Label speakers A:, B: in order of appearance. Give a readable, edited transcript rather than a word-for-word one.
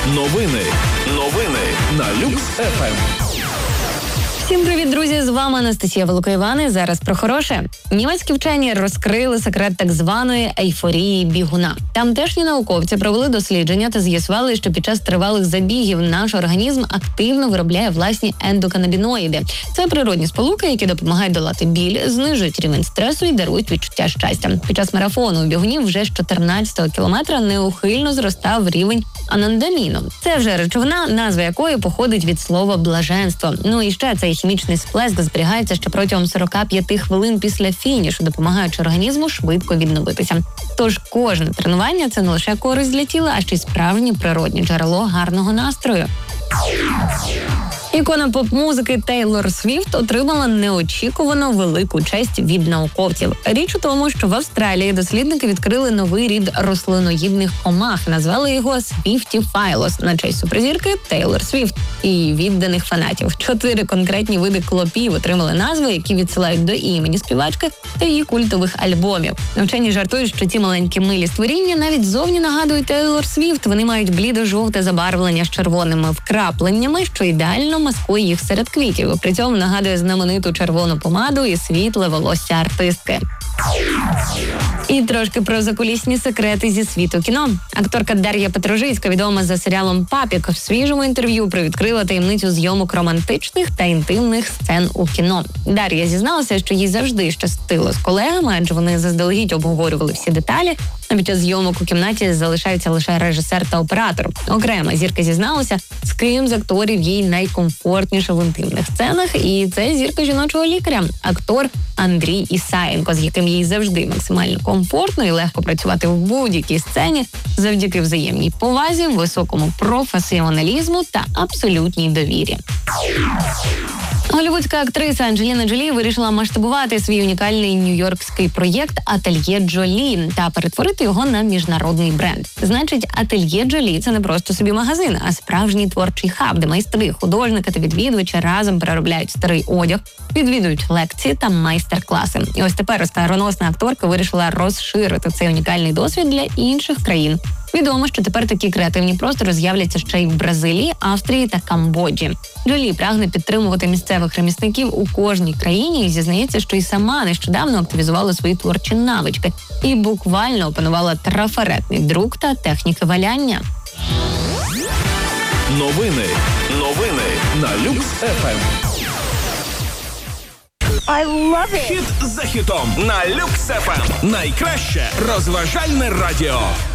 A: Новини на Люкс ФМ.
B: Всім привіт, друзі! З вами Анастасія Великоїван. Зараз про хороше. Німецькі вчені розкрили секрет так званої ейфорії бігуна. Тамтешні науковці провели дослідження та з'ясували, що під час тривалих забігів наш організм активно виробляє власні ендоканабіноїди. Це природні сполуки, які допомагають долати біль, знижують рівень стресу і дарують відчуття щастя. Під час марафону у бігунів вже з 14-го кілометра неухильно зростав рівень анандаміну. Це вже речовина, назва якої походить від слова блаженство. Ну і ще цей хімічний сплеск зберігається ще протягом 45 хвилин після фінішу, допомагаючи організму швидко відновитися. Тож кожне тренування – це не лише користь для тіла, а ще й справжнє природнє джерело гарного настрою. Ікона поп-музики Тейлор Свіфт отримала неочікувано велику честь від науковців. Річ у тому, що в Австралії дослідники відкрили новий рід рослиноїдних комах. Назвали його Свіфтіфайлос на честь суперзірки Тейлор Свіфт і відданих фанатів. 4 конкретні види клопів отримали назви, які відсилають до імені співачки та її культових альбомів. Вчені жартують, що ці маленькі милі створіння навіть зовні нагадують Тейлор Свіфт. Вони мають блідо-жовте забарвлення з червоними вкрапленнями, що ідеально маскує їх серед квітів. При цьому нагадує знамениту червону помаду і світле волосся артистки. І трошки про закулісні секрети зі світу кіно. Акторка Дар'я Петрожицька, відома за серіалом «Папік», в свіжому інтерв'ю привідкрила таємницю зйомок романтичних та інтимних сцен у кіно. Дар'я зізналася, що їй завжди щастило з колегами, адже вони заздалегідь обговорювали всі деталі. А під час зйомок у кімнаті залишаються лише режисер та оператор. Окремо зірка зізналася, з ким з акторів їй найкомфортніше в інтимних сценах. І це зірка жіночого лікаря, актор Андрій Ісаєнко, з яким їй завжди максимально комфортно і легко працювати в будь-якій сцені завдяки взаємній повазі, високому професіоналізму та абсолютній довірі. Голлівудська актриса Анджеліна Джолі вирішила масштабувати свій унікальний нью-йоркський проєкт «Ательє Джолі» та перетворити його на міжнародний бренд. Значить, «Ательє Джолі» – це не просто собі магазин, а справжній творчий хаб, де майстри, художники та відвідувачі разом переробляють старий одяг, відвідують лекції та майстер-класи. І ось тепер оскароносна акторка вирішила розширити цей унікальний досвід для інших країн. Відомо, що тепер такі креативні простори з'являться ще й в Бразилії, Австрії та Камбоджі. Джолі прагне підтримувати місцевих ремісників у кожній країні і зізнається, що й сама нещодавно активізувала свої творчі навички і буквально опанувала трафаретний друк та техніки валяння.
A: Новини на Люкс ФМ.
C: I love it!
A: Хіт за хітом на Люкс ФМ. Найкраще розважальне радіо.